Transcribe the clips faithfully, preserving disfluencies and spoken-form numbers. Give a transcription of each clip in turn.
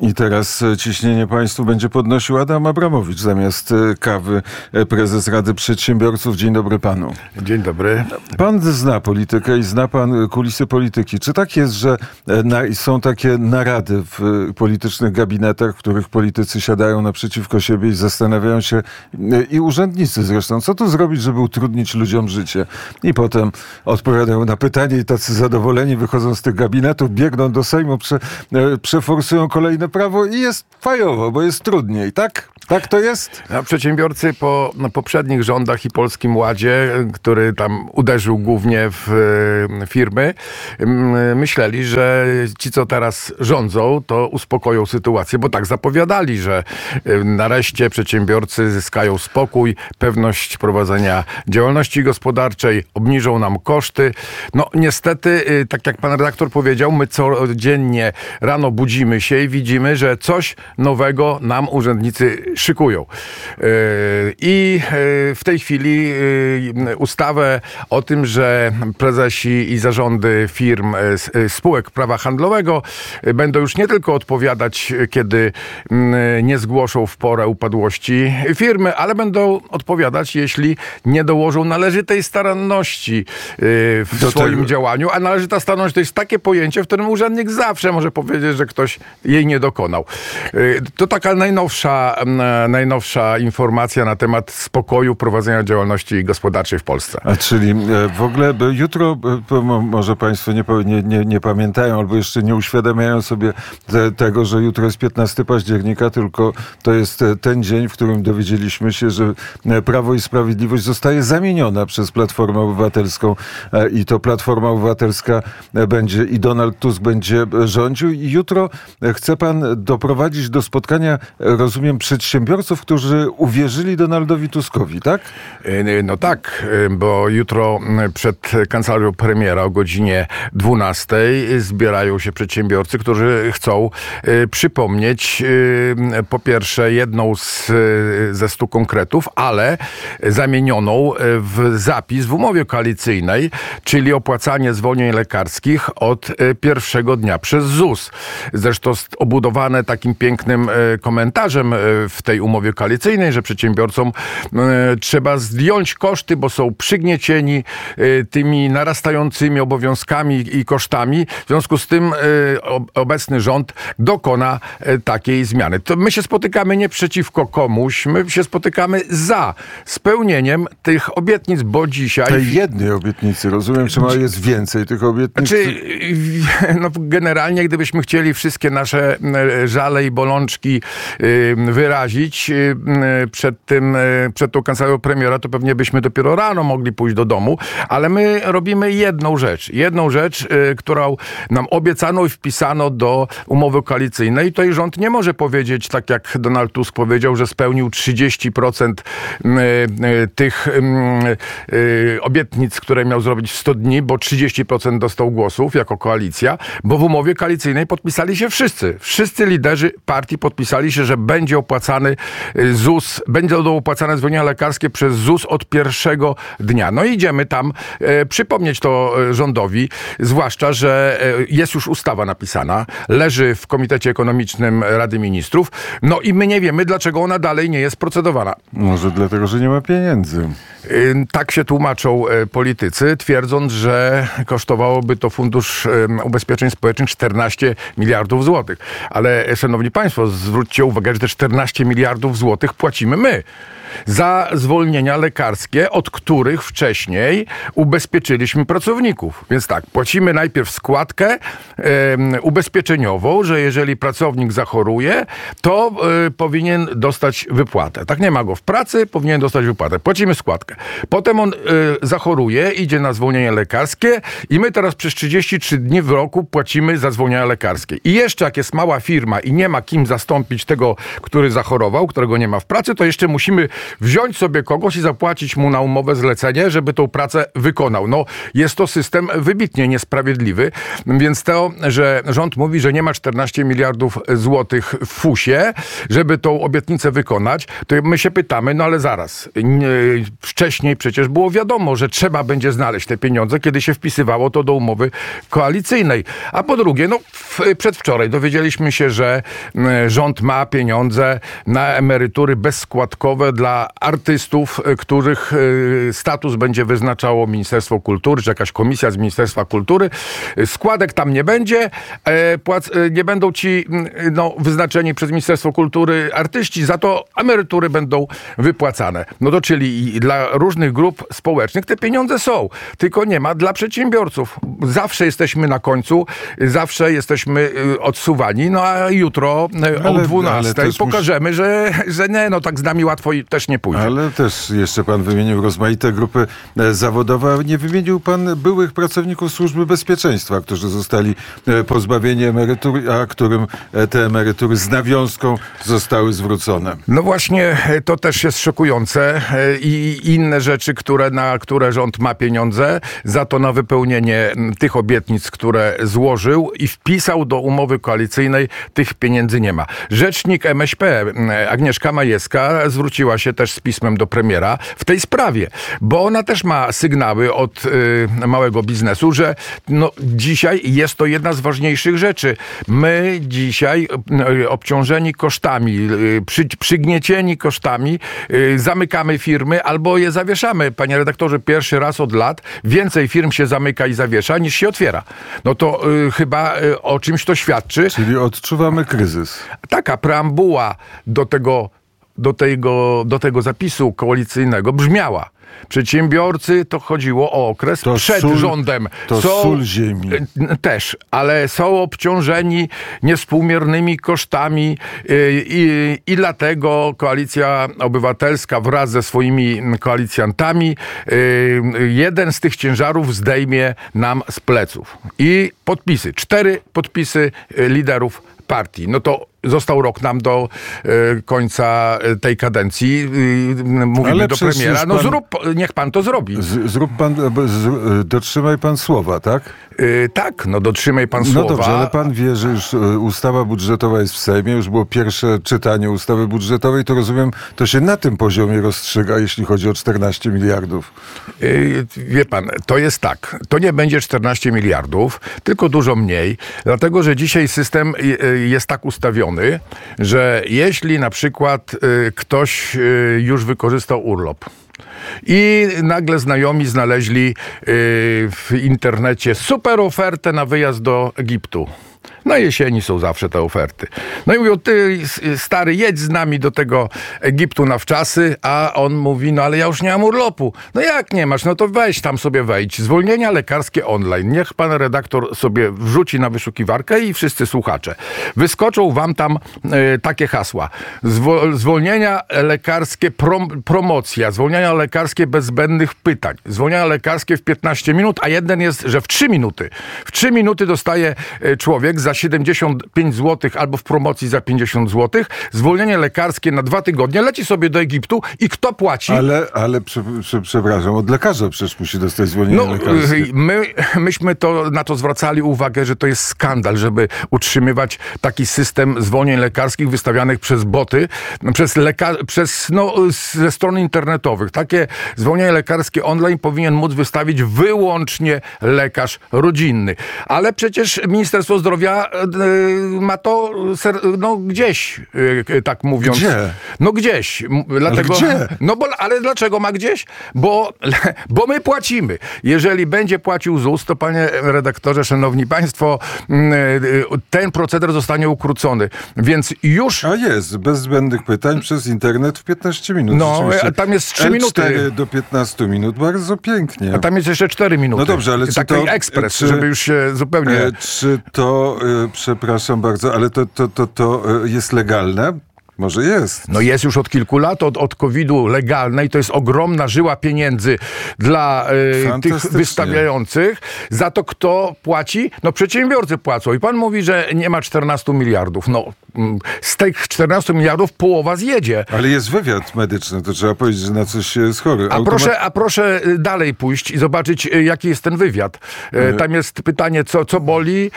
I teraz ciśnienie państwu będzie podnosił Adam Abramowicz zamiast kawy, prezes Rady Przedsiębiorców. Dzień dobry panu. Dzień dobry. Pan zna politykę i zna pan kulisy polityki. Czy tak jest, że na, są takie narady w politycznych gabinetach, w których politycy siadają naprzeciwko siebie i zastanawiają się, i urzędnicy zresztą, co tu zrobić, żeby utrudnić ludziom życie? I potem odpowiadają na pytanie i tacy zadowoleni wychodzą z tych gabinetów, biegną do Sejmu, prze, przeforsują kolejne prawo i jest fajowo, bo jest trudniej, tak? Tak to jest? A przedsiębiorcy po no, poprzednich rządach i Polskim Ładzie, który tam uderzył głównie w y, firmy, y, myśleli, że ci, co teraz rządzą, to uspokoją sytuację, bo tak zapowiadali, że y, nareszcie przedsiębiorcy zyskają spokój, pewność prowadzenia działalności gospodarczej, obniżą nam koszty. No niestety, y, tak jak pan redaktor powiedział, my codziennie rano budzimy się i widzimy, że coś nowego nam urzędnicy szykują. I w tej chwili ustawę o tym, że prezesi i zarządy firm, spółek prawa handlowego będą już nie tylko odpowiadać, kiedy nie zgłoszą w porę upadłości firmy, ale będą odpowiadać, jeśli nie dołożą należytej staranności w Do swoim tego. działaniu, a należyta staranność to jest takie pojęcie, w którym urzędnik zawsze może powiedzieć, że ktoś jej nie dokonał. To taka najnowsza najnowsza informacja na temat spokoju prowadzenia działalności gospodarczej w Polsce. A czyli w ogóle jutro, może państwo nie, nie, nie, nie pamiętają albo jeszcze nie uświadamiają sobie te, tego, że jutro jest piętnastego października, tylko to jest ten dzień, w którym dowiedzieliśmy się, że Prawo i Sprawiedliwość zostaje zamieniona przez Platformę Obywatelską i to Platforma Obywatelska będzie i Donald Tusk będzie rządził. I jutro chce pan doprowadzić do spotkania, rozumiem, przedsiębiorców, którzy uwierzyli Donaldowi Tuskowi, tak? No tak, bo jutro przed kancelarią premiera o godzinie dwunastej zbierają się przedsiębiorcy, którzy chcą przypomnieć po pierwsze jedną z, ze stu konkretów, ale zamienioną w zapis w umowie koalicyjnej, czyli opłacanie zwolnień lekarskich od pierwszego dnia przez Z U S. Zresztą obudowane takim pięknym komentarzem w tej umowie koalicyjnej, że przedsiębiorcom e, trzeba zdjąć koszty, bo są przygniecieni e, tymi narastającymi obowiązkami i kosztami. W związku z tym e, obecny rząd dokona e, takiej zmiany. To my się spotykamy nie przeciwko komuś, my się spotykamy za spełnieniem tych obietnic, bo dzisiaj... Tej jednej obietnicy, rozumiem, czy ma jest więcej tych obietnic? Znaczy, no, generalnie, gdybyśmy chcieli wszystkie nasze żale i bolączki e, wyrazić przed tym, przed tą kancelarią premiera, to pewnie byśmy dopiero rano mogli pójść do domu, ale my robimy jedną rzecz. Jedną rzecz, którą nam obiecano i wpisano do umowy koalicyjnej. Tutaj rząd nie może powiedzieć, tak jak Donald Tusk powiedział, że spełnił trzydzieści procent tych obietnic, które miał zrobić w sto dni, bo trzydzieści procent dostał głosów jako koalicja, bo w umowie koalicyjnej podpisali się wszyscy. Wszyscy liderzy partii podpisali się, że będzie opłacany Z U S, będą opłacane zwolnienia lekarskie przez Z U S od pierwszego dnia. No i idziemy tam e, przypomnieć to rządowi, zwłaszcza, że e, jest już ustawa napisana, leży w Komitecie Ekonomicznym Rady Ministrów, no i my nie wiemy, dlaczego ona dalej nie jest procedowana. Może dlatego, że nie ma pieniędzy. E, tak się tłumaczą e, politycy, twierdząc, że kosztowałoby to Fundusz e, Ubezpieczeń Społecznych czternaście miliardów złotych. Ale, e, szanowni państwo, zwróćcie uwagę, że te czternaście miliardów złotych płacimy my za zwolnienia lekarskie, od których wcześniej ubezpieczyliśmy pracowników. Więc tak, płacimy najpierw składkę e, ubezpieczeniową, że jeżeli pracownik zachoruje, to e, powinien dostać wypłatę. Tak, nie ma go w pracy, powinien dostać wypłatę. Płacimy składkę. Potem on e, zachoruje, idzie na zwolnienie lekarskie i my teraz przez trzydzieści trzy dni w roku płacimy za zwolnienia lekarskie. I jeszcze jak jest mała firma i nie ma kim zastąpić tego, który zachorował, którego nie ma w pracy, to jeszcze musimy wziąć sobie kogoś i zapłacić mu na umowę zlecenie, żeby tą pracę wykonał. No, jest to system wybitnie niesprawiedliwy, więc to, że rząd mówi, że nie ma czternaście miliardów złotych w fusie, żeby tą obietnicę wykonać, to my się pytamy, no ale zaraz, nie, wcześniej przecież było wiadomo, że trzeba będzie znaleźć te pieniądze, kiedy się wpisywało to do umowy koalicyjnej. A po drugie, no w, przedwczoraj dowiedzieliśmy się, że y, rząd ma pieniądze na emerytury bezskładkowe dla artystów, y, których y, status będzie wyznaczało Ministerstwo Kultury, czy jakaś komisja z Ministerstwa Kultury. Y, składek tam nie będzie, y, płac, y, nie będą ci y, no, wyznaczeni przez Ministerstwo Kultury artyści, za to emerytury będą wypłacane. No to czyli dla różnych grup społecznych te pieniądze są, tylko nie ma dla przedsiębiorców. Zawsze jesteśmy na końcu, zawsze jesteśmy odsuwani, no a jutro ale, o dwunastej pokażemy, musi... że, że nie, no tak z nami łatwo też nie pójdzie. Ale też jeszcze pan wymienił rozmaite grupy zawodowe, nie wymienił pan byłych pracowników Służby Bezpieczeństwa, którzy zostali pozbawieni emerytur, a którym te emerytury z nawiązką zostały zwrócone. No właśnie, to też jest szokujące i inne rzeczy, które, na które rząd ma pieniądze, za to na wypełnienie tych obietnic, które złożył i wpisał do umowy koalicyjnej, tych pieniędzy nie ma. Rzecznik M S P Agnieszka Majewska zwróciła się też z pismem do premiera w tej sprawie, bo ona też ma sygnały od y, małego biznesu, że no, dzisiaj jest to jedna z ważniejszych rzeczy. My dzisiaj y, obciążeni kosztami, y, przy, przygniecieni kosztami, y, zamykamy firmy albo je zawieszamy. Panie redaktorze, pierwszy raz od lat więcej firm się zamyka i zawiesza, niż się otwiera. No to y, chyba y, o czymś to świadczy. Czyli odczuwamy kryzys. Taka preambuła do tego, do tego, do tego zapisu koalicyjnego brzmiała: przedsiębiorcy, to chodziło o okres to przed sól, rządem. To są, sól ziemi. Też, ale są obciążeni niewspółmiernymi kosztami i, i, i dlatego Koalicja Obywatelska wraz ze swoimi koalicjantami jeden z tych ciężarów zdejmie nam z pleców. I podpisy, cztery podpisy liderów partii. No to został rok nam do y, końca tej kadencji. Y, mówimy Ale do premiera. pan, no zrób, niech pan to zrobi. Z, zrób pan, z, dotrzymaj pan słowa, tak? Y, tak, no dotrzymaj pan no słowa. No dobrze, ale pan wie, że już ustawa budżetowa jest w Sejmie, już było pierwsze czytanie ustawy budżetowej, to rozumiem, to się na tym poziomie rozstrzyga, jeśli chodzi o czternaście miliardów. Y, wie pan, to jest tak, to nie będzie czternaście miliardów, tylko dużo mniej, dlatego, że dzisiaj system jest tak ustawiony, że jeśli na przykład y, ktoś y, już wykorzystał urlop i nagle znajomi znaleźli y, w internecie super ofertę na wyjazd do Egiptu. Na jesieni są zawsze te oferty. No i mówią: ty stary, jedź z nami do tego Egiptu na wczasy, a on mówi: no ale ja już nie mam urlopu. No jak nie masz? No to weź tam sobie wejdź. Zwolnienia lekarskie online. Niech pan redaktor sobie wrzuci na wyszukiwarkę i wszyscy słuchacze. Wyskoczą wam tam y, takie hasła. Zwo- zwolnienia lekarskie, prom- promocja, zwolnienia lekarskie bez zbędnych pytań, zwolnienia lekarskie w piętnaście minut, a jeden jest, że w trzy minuty. W trzy minuty dostaje y, człowiek za siedemdziesiąt pięć złotych albo w promocji za pięćdziesiąt złotych, zwolnienie lekarskie na dwa tygodnie, leci sobie do Egiptu i kto płaci? Ale, ale prze, prze, przepraszam, od lekarza przecież musi dostać zwolnienie no, lekarskie. My, myśmy to, na to zwracali uwagę, że to jest skandal, żeby utrzymywać taki system zwolnień lekarskich wystawianych przez boty, przez, leka- przez no, ze stron internetowych. Takie zwolnienie lekarskie online powinien móc wystawić wyłącznie lekarz rodzinny. Ale przecież Ministerstwo Zdrowia ma to no, gdzieś, tak mówiąc. Gdzie? No gdzieś. Dlatego, ale gdzie? No bo, ale dlaczego ma gdzieś? Bo, bo my płacimy. Jeżeli będzie płacił Z U S, to panie redaktorze, szanowni państwo, ten proceder zostanie ukrócony. Więc już... A jest, bez zbędnych pytań przez internet w piętnaście minut. No, a tam jest trzy minuty. L cztery do piętnastu minut, bardzo pięknie. A tam jest jeszcze cztery minuty. No dobrze, ale czy taki to... ekspres, czy, żeby już się zupełnie... Czy to, y, przepraszam bardzo, ale to, to, to, to jest legalne? Może jest. No jest już od kilku lat, od, od kowida legalnej. To jest ogromna żyła pieniędzy dla y, tych wystawiających. Za to kto płaci? No przedsiębiorcy płacą. I pan mówi, że nie ma czternastu miliardów. No z tych czternastu miliardów połowa zjedzie. Ale jest wywiad medyczny, to trzeba powiedzieć, że na coś jest chory. A, Automat... proszę, a proszę dalej pójść i zobaczyć, jaki jest ten wywiad. Hmm. Tam jest pytanie, co, co boli,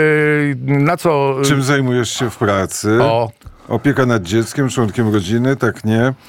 na co... Czym zajmujesz się w pracy? O. Opieka nad dzieckiem, członkiem rodziny, tak nie?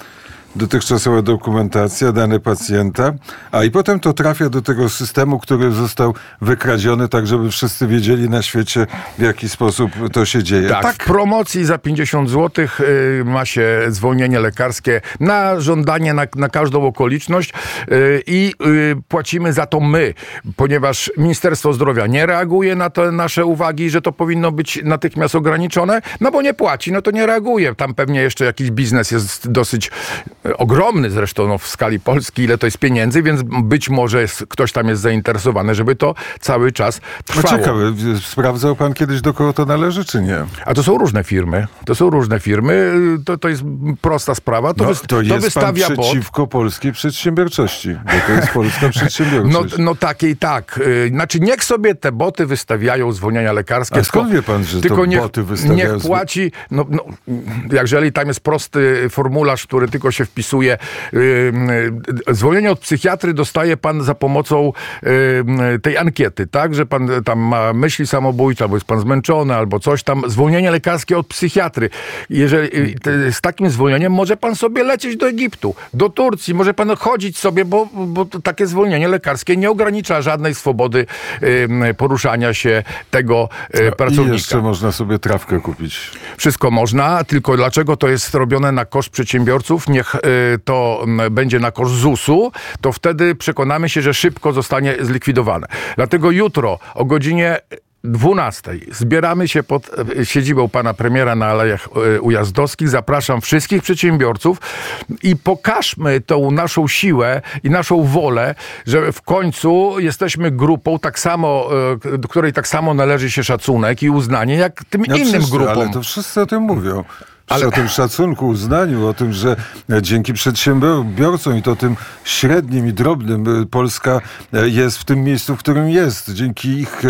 dotychczasowa dokumentacja, dane pacjenta, a i potem to trafia do tego systemu, który został wykradziony, tak żeby wszyscy wiedzieli na świecie, w jaki sposób to się dzieje. Tak, tak. W promocji za pięćdziesiąt złotych y, ma się zwolnienie lekarskie na żądanie, na, na każdą okoliczność y, i y, płacimy za to my, ponieważ Ministerstwo Zdrowia nie reaguje na te nasze uwagi, że to powinno być natychmiast ograniczone, no bo nie płaci, no to nie reaguje. Tam pewnie jeszcze jakiś biznes jest dosyć ogromny zresztą no, w skali Polski, ile to jest pieniędzy, więc być może jest, ktoś tam jest zainteresowany, żeby to cały czas trwało. No ciekawe, sprawdzał pan kiedyś, do kogo to należy, czy nie? A to są różne firmy. To są różne firmy. To, to jest prosta sprawa. To, no, wy, to, to jest wystawia pan przeciwko bot. polskiej przedsiębiorczości, bo to jest polska przedsiębiorczość. No, no takiej tak. Znaczy niech sobie te boty wystawiają zwolnienia lekarskie. A skąd wie pan, że tylko to niech, boty wystawiają? Niech płaci, no, no, jeżeli tam jest prosty formularz, który tylko się wpisuje, yy, zwolnienie od psychiatry dostaje pan za pomocą yy, tej ankiety, tak? Że pan tam ma myśli samobójcze, albo jest pan zmęczony, albo coś tam. Zwolnienie lekarskie od psychiatry. Jeżeli yy, z takim zwolnieniem może pan sobie lecieć do Egiptu, do Turcji, może pan chodzić sobie, bo, bo takie zwolnienie lekarskie nie ogranicza żadnej swobody yy, poruszania się tego yy, pracownika. I jeszcze można sobie trawkę kupić. Wszystko można, tylko dlaczego to jest robione na koszt przedsiębiorców? Niech y, to y, będzie na koszt zusu, to wtedy przekonamy się, że szybko zostanie zlikwidowane. Dlatego jutro o godzinie dwunastej zbieramy się pod siedzibą pana premiera na Alejach Ujazdowskich. Zapraszam wszystkich przedsiębiorców i pokażmy tą naszą siłę i naszą wolę, że w końcu jesteśmy grupą tak samo, do której tak samo należy się szacunek i uznanie, jak tym no innym wszyscy, grupom. Ale to wszyscy o tym mówią. Ale... o tym szacunku, uznaniu, o tym, że dzięki przedsiębiorcom i to tym średnim i drobnym Polska jest w tym miejscu, w którym jest. Dzięki ich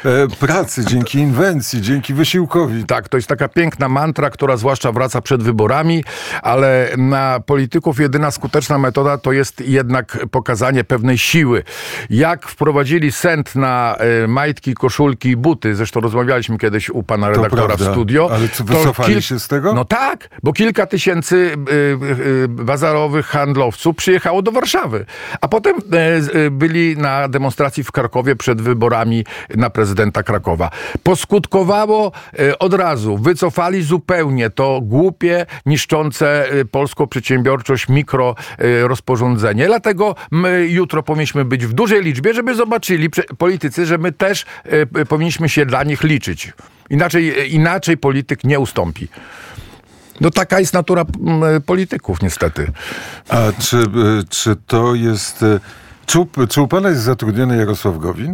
pracy, dzięki inwencji, dzięki wysiłkowi. Tak, to jest taka piękna mantra, która zwłaszcza wraca przed wyborami, ale na polityków jedyna skuteczna metoda to jest jednak pokazanie pewnej siły. Jak wprowadzili sent na majtki, koszulki i buty, zresztą rozmawialiśmy kiedyś u pana redaktora w studio. Ale co, wycofali kil... się z tego? No tak, bo kilka tysięcy y, y, bazarowych handlowców przyjechało do Warszawy, a potem y, byli na demonstracji w Krakowie przed wyborami na prezydenta Krakowa. Poskutkowało y, od razu, wycofali zupełnie to głupie, niszczące y, polską przedsiębiorczość mikro y, rozporządzenie. Dlatego my jutro powinniśmy być w dużej liczbie, żeby zobaczyli politycy, że my też y, powinniśmy się dla nich liczyć. Inaczej, inaczej polityk nie ustąpi. No taka jest natura polityków niestety. A czy, czy to jest... Czy, czy u pana jest zatrudniony Jarosław Gowin?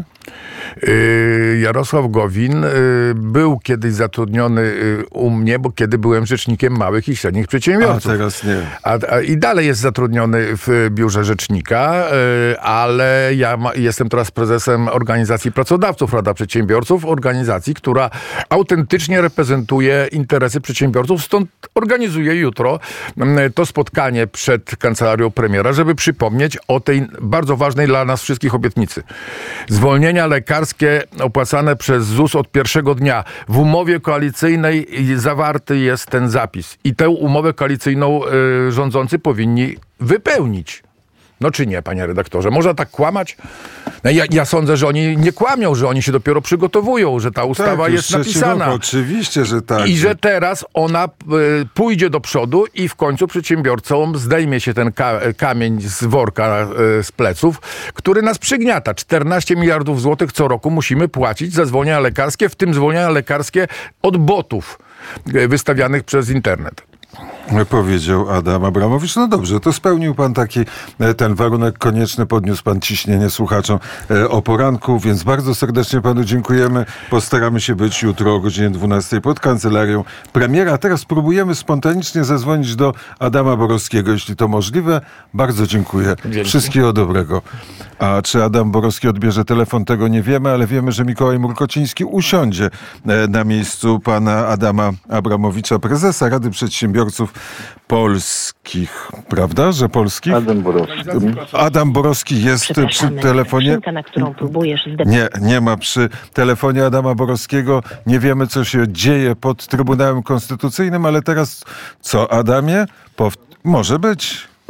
Jarosław Gowin był kiedyś zatrudniony u mnie, bo kiedy byłem rzecznikiem małych i średnich przedsiębiorców. A teraz nie. A, a, I dalej jest zatrudniony w biurze rzecznika, ale ja ma, jestem teraz prezesem organizacji pracodawców Rada Przedsiębiorców, organizacji, która autentycznie reprezentuje interesy przedsiębiorców, stąd organizuję jutro to spotkanie przed kancelarią premiera, żeby przypomnieć o tej bardzo ważnej dla nas wszystkich obietnicy. Zwolnienia lekarskie opłacane przez ZUS od pierwszego dnia. W umowie koalicyjnej zawarty jest ten zapis. I tę umowę koalicyjną y, rządzący powinni wypełnić. No czy nie, panie redaktorze? Można tak kłamać? No ja, ja sądzę, że oni nie kłamią, że oni się dopiero przygotowują, że ta ustawa tak, jest napisana. Rok, oczywiście, że tak. I że teraz ona y, pójdzie do przodu i w końcu przedsiębiorcom zdejmie się ten ka- kamień z worka, y, z pleców, który nas przygniata. czternaście miliardów złotych co roku musimy płacić za zwolnienia lekarskie, w tym zwolnienia lekarskie od botów y, wystawianych przez internet. Powiedział Adam Abramowicz. No dobrze, to spełnił pan taki ten warunek konieczny, podniósł pan ciśnienie słuchaczom o poranku, więc bardzo serdecznie panu dziękujemy. Postaramy się być jutro o godzinie dwunastej pod kancelarią premiera. Teraz spróbujemy spontanicznie zadzwonić do Adama Borowskiego, jeśli to możliwe. Bardzo dziękuję. Dzięki. Wszystkiego dobrego. A czy Adam Borowski odbierze telefon, tego nie wiemy, ale wiemy, że Mikołaj Murkociński usiądzie na miejscu pana Adama Abramowicza, prezesa Rady Przedsiębiorców Polskich. Prawda, że polskich? Adam Borowski. Adam Borowski jest przy telefonie. Skrzynka, na którą próbujesz zdep- Nie, nie ma przy telefonie Adama Borowskiego. Nie wiemy, co się dzieje pod Trybunałem Konstytucyjnym, ale teraz co, Adamie? Pow- może być.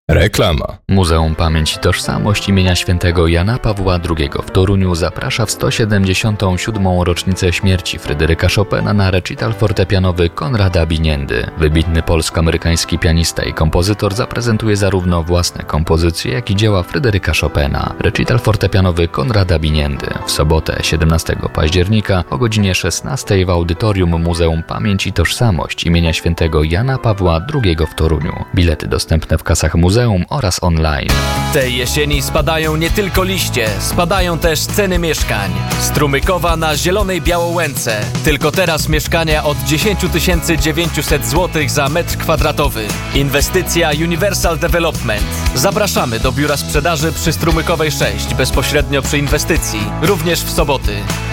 Reklama. Muzeum Pamięć i Tożsamość imienia świętego Jana Pawła drugiego w Toruniu zaprasza w sto siedemdziesiątą siódmą rocznicę śmierci Fryderyka Chopina na recital fortepianowy Konrada Biniendy. Wybitny polsko-amerykański pianista i kompozytor zaprezentuje zarówno własne kompozycje, jak i dzieła Fryderyka Chopina. Recital fortepianowy Konrada Biniendy w sobotę siedemnastego października o godzinie szesnastej w audytorium Muzeum Pamięć i Tożsamość imienia świętego Jana Pawła drugiego w Toruniu. Bilety dostępne w kasach muzeum oraz online. Tej jesieni spadają nie tylko liście, spadają też ceny mieszkań. Strumykowa na Zielonej Białołęce. Tylko teraz mieszkania od dziesięć tysięcy dziewięćset złotych za metr kwadratowy. Inwestycja Universal Development. Zapraszamy do biura sprzedaży przy Strumykowej sześć, bezpośrednio przy inwestycji, również w soboty.